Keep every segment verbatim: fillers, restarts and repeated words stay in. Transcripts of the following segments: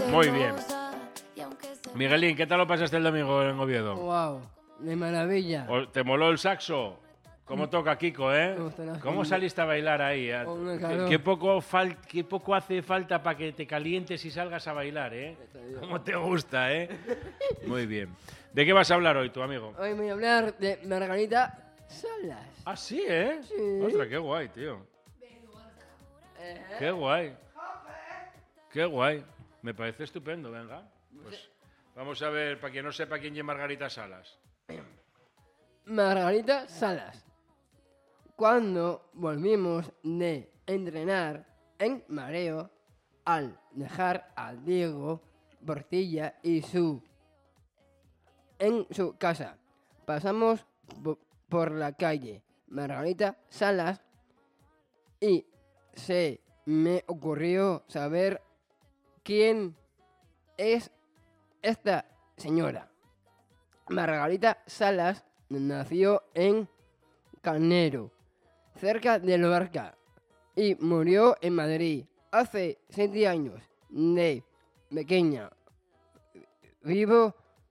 Muy bien. Miguelín, ¿qué tal lo pasaste el domingo en Oviedo? Wow, de maravilla. ¿Te moló el saxo? ¿Cómo toca Kiko, eh? ¿Cómo con... saliste a bailar ahí? ¿Qué, qué, poco fal... ¿Qué poco hace falta para que te calientes y salgas a bailar, eh? ¿Cómo te gusta, eh? Muy bien. ¿De qué vas a hablar hoy, tu amigo? Hoy voy a hablar de Margarita Salas. Ah, sí, ¿eh? Sí. Ostras, qué guay, tío. Eh. Qué guay. Qué guay. Me parece estupendo, venga. Pues vamos a ver, para quien no sepa quién es Margarita Salas. Margarita Salas. Cuando volvimos de entrenar en mareo, al dejar a Diego Portilla y su en su casa, pasamos por la calle Margarita Salas y se me ocurrió saber quién es esta señora. Margarita Salas nació en Carnero, cerca de Lorca, y murió en Madrid hace siete años. De pequeña vivo,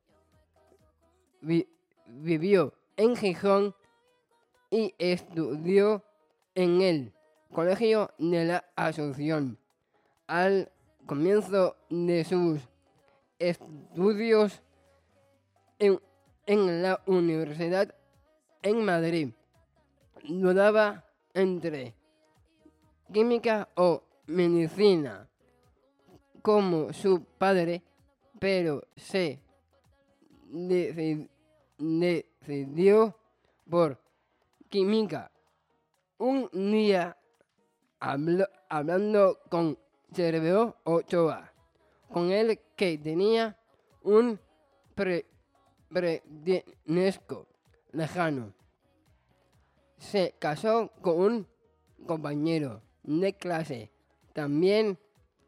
vi, vivió en Gijón y estudió en el Colegio de la Asunción. Al comienzo de sus estudios en, en la Universidad en Madrid, dudaba entre química o medicina, como su padre, pero se decid, decidió por química. Un día, hablo, hablando con Cerveo Ochoa, con el que tenía un pre, parentesco lejano, se casó con un compañero de clase, también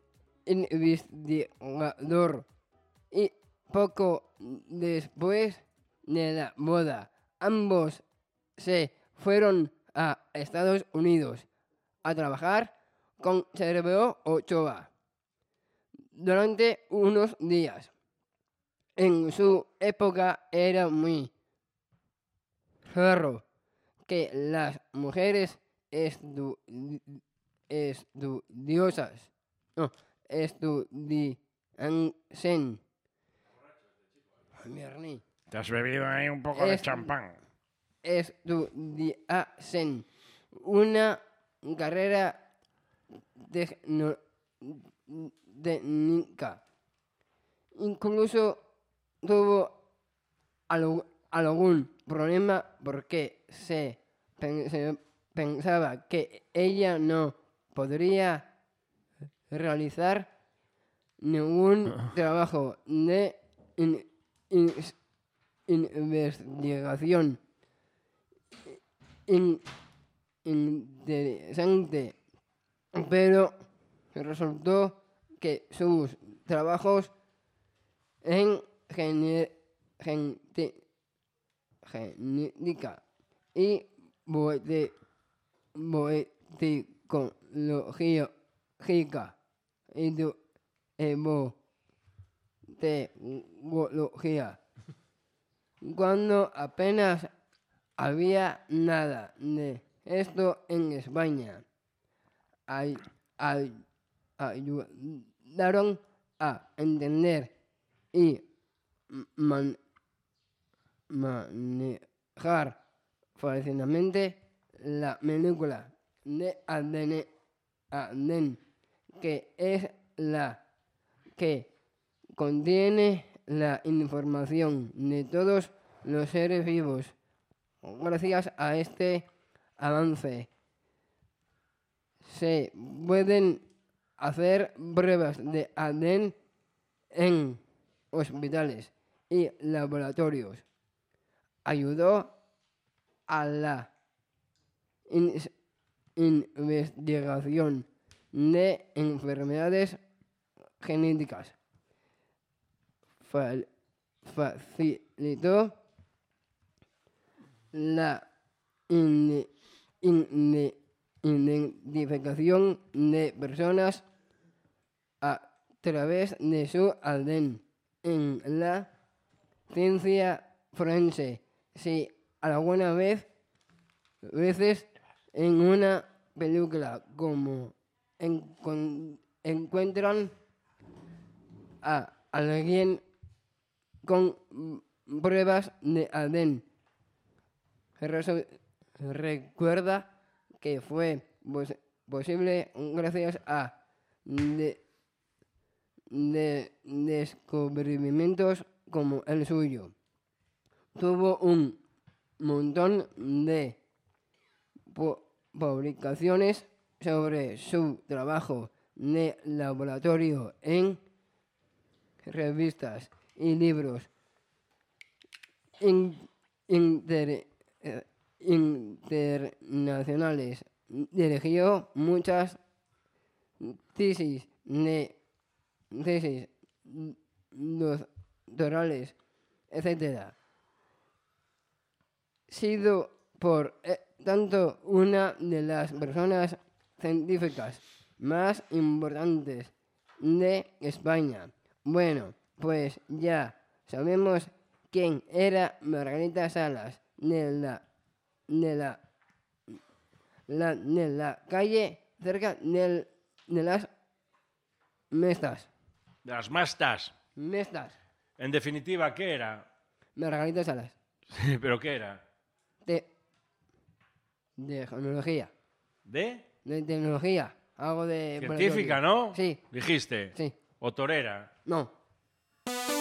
investigador, y poco después de la boda, ambos se fueron a Estados Unidos a trabajar con Cerveo Ochoa durante unos días. En su época era muy raro que las mujeres estu estudiosas no, estudiasen. Te has bebido ahí un poco de champán. Estudiasen una carrera técnica. Incluso tuvo algo, algún problema porque se, se pensaba que ella no podría realizar ningún trabajo de in, in, investigación in, interesante, pero resultó que sus trabajos en genética y boeticología y teología, cuando apenas había nada de esto en España, ay, ay, ayudaron a entender y man, manejar fácilmente la película de A D N, A D N, que es la que contiene la información de todos los seres vivos. Gracias a este avance se pueden hacer pruebas de A D N en hospitales y laboratorios. Ayudó a la in investigación de enfermedades genéticas. Fa facilitó la in in identificación de personas a través de su A D N en la ciencia forense. Si alguna vez, veces en una película como en, con, encuentran a alguien con pruebas de A D N, Resu- recuerda que fue pos- posible gracias a de, de descubrimientos como el suyo. Tuvo un montón de pu- publicaciones sobre su trabajo de laboratorio en revistas y libros in- inter- eh, internacionales. Dirigió muchas tesis de tesis doctorales, etcétera. Sido por eh, tanto una de las personas científicas más importantes de España. Bueno, pues ya sabemos quién era Margarita Salas, de la, de la, la- de la calle cerca del- de las Mestas. De las mastas. Mestas. En definitiva, ¿qué era? Margarita Salas. Sí, ¿pero qué era? De, de tecnología. ¿De? De tecnología. Algo de... Científica, ¿no? Sí. Dijiste. Sí. ¿O torera? No.